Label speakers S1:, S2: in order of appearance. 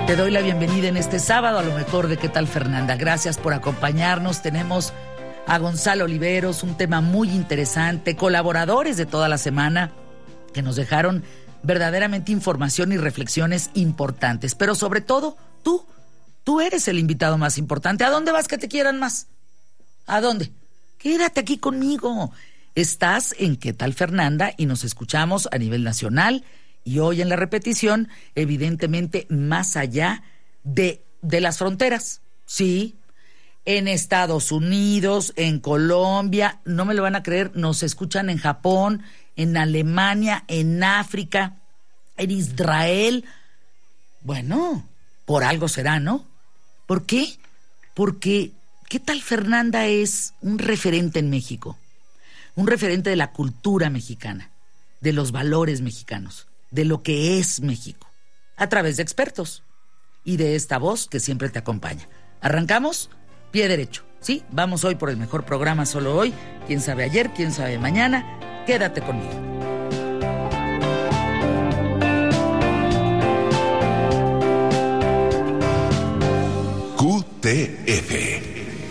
S1: Te doy la bienvenida en este sábado, a lo mejor de ¿Qué tal, Fernanda? Gracias por acompañarnos. Tenemos a Gonzalo Oliveros, un tema muy interesante, colaboradores de toda la semana que nos dejaron verdaderamente información y reflexiones importantes. Pero sobre todo, tú eres el invitado más importante. ¿A dónde vas que te quieran más? ¿A dónde? Quédate aquí conmigo. Estás en ¿Qué tal, Fernanda? Y nos escuchamos a nivel nacional. Y hoy en la repetición, evidentemente, más allá de las fronteras. Sí, en Estados Unidos, en Colombia, no me lo van a creer, nos escuchan en Japón, en Alemania, en África, en Israel. Bueno, por algo será, ¿no? ¿Por qué? Porque ¿Qué tal, Fernanda? Es un referente en México, un referente de la cultura mexicana, de los valores mexicanos, de lo que es México, a través de expertos y de esta voz que siempre te acompaña. ¿Arrancamos? Pie derecho, ¿sí? Vamos hoy por el mejor programa, solo hoy. ¿Quién sabe ayer? ¿Quién sabe mañana? Quédate conmigo.
S2: QTF.